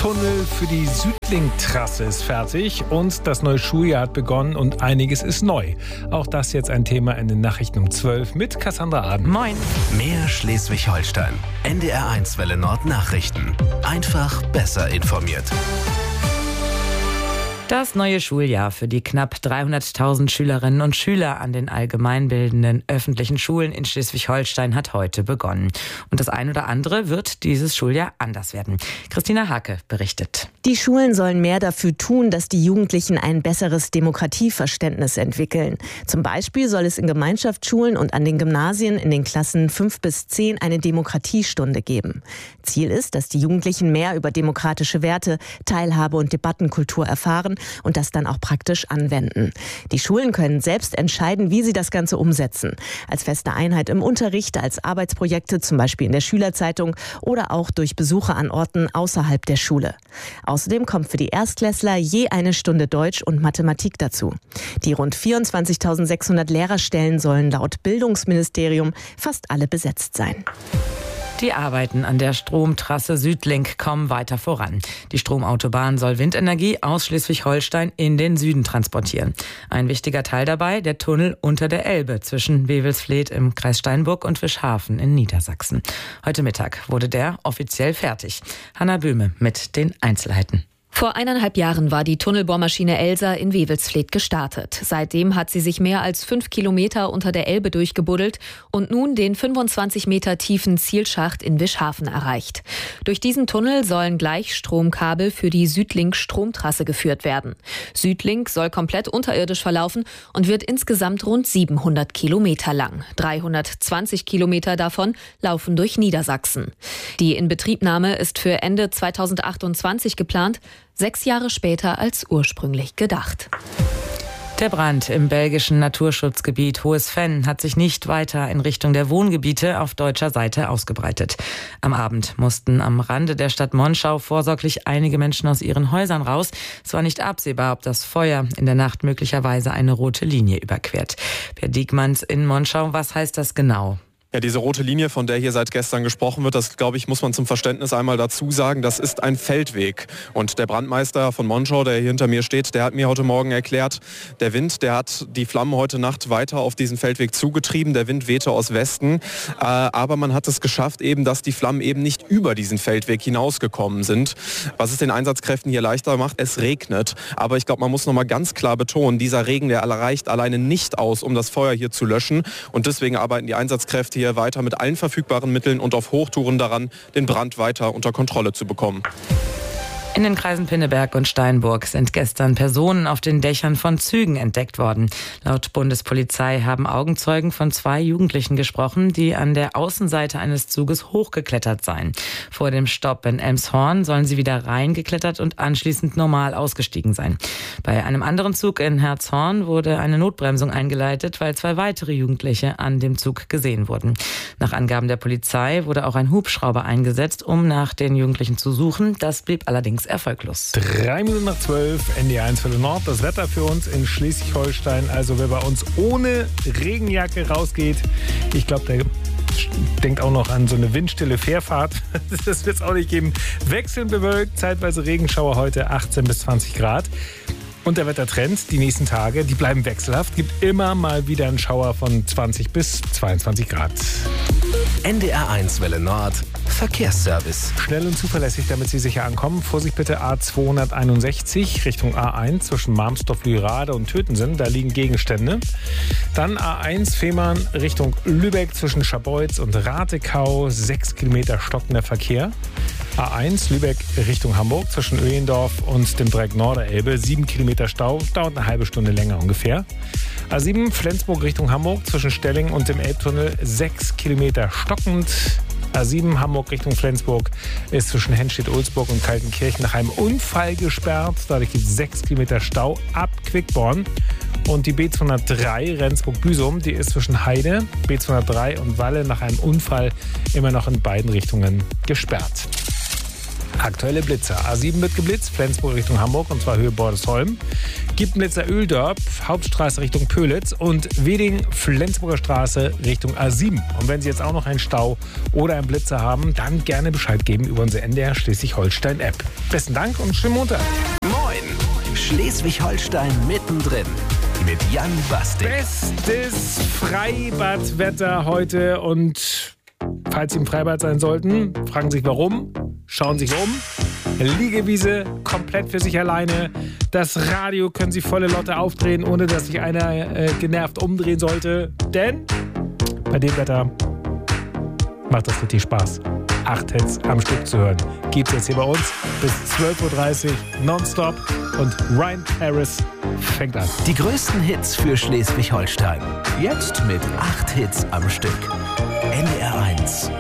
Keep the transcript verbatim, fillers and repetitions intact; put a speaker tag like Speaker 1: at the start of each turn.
Speaker 1: Tunnel für die Südlink-Trasse ist fertig und das neue Schuljahr hat begonnen und einiges ist neu. Auch das jetzt ein Thema in den Nachrichten um zwölf mit Cassandra Aden.
Speaker 2: Moin. Mehr Schleswig-Holstein. N D R eins Welle Nord Nachrichten. Einfach besser informiert.
Speaker 3: Das neue Schuljahr für die knapp dreihunderttausend Schülerinnen und Schüler an den allgemeinbildenden öffentlichen Schulen in Schleswig-Holstein hat heute begonnen. Und das ein oder andere wird dieses Schuljahr anders werden. Christina Hake berichtet.
Speaker 4: Die Schulen sollen mehr dafür tun, dass die Jugendlichen ein besseres Demokratieverständnis entwickeln. Zum Beispiel soll es in Gemeinschaftsschulen und an den Gymnasien in den Klassen fünf bis zehn eine Demokratiestunde geben. Ziel ist, dass die Jugendlichen mehr über demokratische Werte, Teilhabe und Debattenkultur erfahren und das dann auch praktisch anwenden. Die Schulen können selbst entscheiden, wie sie das Ganze umsetzen. Als feste Einheit im Unterricht, als Arbeitsprojekte, zum Beispiel in der Schülerzeitung oder auch durch Besuche an Orten außerhalb der Schule. Außerdem kommt für die Erstklässler je eine Stunde Deutsch und Mathematik dazu. Die rund vierundzwanzigtausendsechshundert Lehrerstellen sollen laut Bildungsministerium fast alle besetzt sein.
Speaker 3: Die Arbeiten an der Stromtrasse Südlink kommen weiter voran. Die Stromautobahn soll Windenergie aus Schleswig-Holstein in den Süden transportieren. Ein wichtiger Teil dabei der Tunnel unter der Elbe zwischen Wewelsfleth im Kreis Steinburg und Fischhafen in Niedersachsen. Heute Mittag wurde der offiziell fertig. Hanna Böhme mit den Einzelheiten.
Speaker 5: Vor eineinhalb Jahren war die Tunnelbohrmaschine Elsa in Wewelsfleth gestartet. Seitdem hat sie sich mehr als fünf Kilometer unter der Elbe durchgebuddelt und nun den fünfundzwanzig Meter tiefen Zielschacht in Wischhafen erreicht. Durch diesen Tunnel sollen Gleichstromkabel für die Südlink-Stromtrasse geführt werden. Südlink soll komplett unterirdisch verlaufen und wird insgesamt rund siebenhundert Kilometer lang. dreihundertzwanzig Kilometer davon laufen durch Niedersachsen. Die Inbetriebnahme ist für Ende zweitausendachtundzwanzig geplant, sechs Jahre später als ursprünglich gedacht.
Speaker 3: Der Brand im belgischen Naturschutzgebiet Hohes Venn hat sich nicht weiter in Richtung der Wohngebiete auf deutscher Seite ausgebreitet. Am Abend mussten am Rande der Stadt Monschau vorsorglich einige Menschen aus ihren Häusern raus. Es war nicht absehbar, ob das Feuer in der Nacht möglicherweise eine rote Linie überquert. Per Diekmanns in Monschau, was heißt das genau?
Speaker 6: Ja, diese rote Linie, von der hier seit gestern gesprochen wird, das, glaube ich, muss man zum Verständnis einmal dazu sagen, das ist ein Feldweg. Und der Brandmeister von Monschau, der hier hinter mir steht, der hat mir heute Morgen erklärt, der Wind, der hat die Flammen heute Nacht weiter auf diesen Feldweg zugetrieben. Der Wind wehte aus Westen. Äh, aber man hat es geschafft, eben, dass die Flammen eben nicht über diesen Feldweg hinausgekommen sind. Was es den Einsatzkräften hier leichter macht, es regnet. Aber ich glaube, man muss noch mal ganz klar betonen, dieser Regen, der reicht alleine nicht aus, um das Feuer hier zu löschen. Und deswegen arbeiten die Einsatzkräfte hier weiter mit allen verfügbaren Mitteln und auf Hochtouren daran, den Brand weiter unter Kontrolle zu bekommen.
Speaker 3: In den Kreisen Pinneberg und Steinburg sind gestern Personen auf den Dächern von Zügen entdeckt worden. Laut Bundespolizei haben Augenzeugen von zwei Jugendlichen gesprochen, die an der Außenseite eines Zuges hochgeklettert seien. Vor dem Stopp in Elmshorn sollen sie wieder reingeklettert und anschließend normal ausgestiegen sein. Bei einem anderen Zug in Herzhorn wurde eine Notbremsung eingeleitet, weil zwei weitere Jugendliche an dem Zug gesehen wurden. Nach Angaben der Polizei wurde auch ein Hubschrauber eingesetzt, um nach den Jugendlichen zu suchen. Das blieb allerdings erfolglos.
Speaker 1: Drei Minuten nach zwölf, N D R eins Welle Nord. Das Wetter für uns in Schleswig-Holstein. Also wer bei uns ohne Regenjacke rausgeht, ich glaube, der denkt auch noch an so eine windstille Fährfahrt. Das wird es auch nicht geben. Wechselnd bewölkt, zeitweise Regenschauer heute achtzehn bis zwanzig Grad. Und der Wettertrend, die nächsten Tage, die bleiben wechselhaft. Gibt immer mal wieder einen Schauer von zwanzig bis zweiundzwanzig Grad.
Speaker 2: N D R eins Welle Nord Verkehrsservice.
Speaker 1: Schnell und zuverlässig, damit Sie sicher ankommen. Vorsicht bitte A zweihunderteinundsechzig Richtung A eins zwischen Marmsdorf, Lührade und Tötensen. Da liegen Gegenstände. Dann A eins Fehmarn Richtung Lübeck zwischen Scharbeutz und Ratekau. Sechs Kilometer stockender Verkehr. A eins Lübeck Richtung Hamburg zwischen Öhlendorf und dem Dreieck Norderelbe. Sieben Kilometer Stau, dauert eine halbe Stunde länger ungefähr. A sieben Flensburg Richtung Hamburg zwischen Stelling und dem Elbtunnel. Sechs Kilometer stockend. A sieben Hamburg Richtung Flensburg ist zwischen Henstedt-Ulzburg und Kaltenkirchen nach einem Unfall gesperrt. Dadurch gibt es sechs Kilometer Stau ab Quickborn. Und die B zweihundertdrei Rendsburg-Büsum, die ist zwischen Heide, B zweihundertdrei und Walle nach einem Unfall immer noch in beiden Richtungen gesperrt. Aktuelle Blitzer. A sieben wird geblitzt, Flensburg Richtung Hamburg, und zwar Höhe Bordesholm. Gibt einen Blitzer Öldorp, Hauptstraße Richtung Pölitz und Weding, Flensburger Straße Richtung A sieben. Und wenn Sie jetzt auch noch einen Stau oder einen Blitzer haben, dann gerne Bescheid geben über unsere N D R Schleswig-Holstein-App. Besten Dank und schönen Montag.
Speaker 2: Moin! Schleswig-Holstein mittendrin mit Jan Bastik.
Speaker 1: Bestes Freibadwetter heute, und falls Sie im Freibad sein sollten, fragen Sie sich warum, schauen Sie sich um. Liegewiese komplett für sich alleine. Das Radio können Sie volle Lotte aufdrehen, ohne dass sich einer äh, genervt umdrehen sollte. Denn bei dem Wetter macht das richtig Spaß. Acht Hits am Stück zu hören. Gibt's jetzt hier bei uns bis zwölf Uhr dreißig nonstop, und Ryan Harris fängt an.
Speaker 2: Die größten Hits für Schleswig-Holstein. Jetzt mit acht Hits am Stück. N D R eins.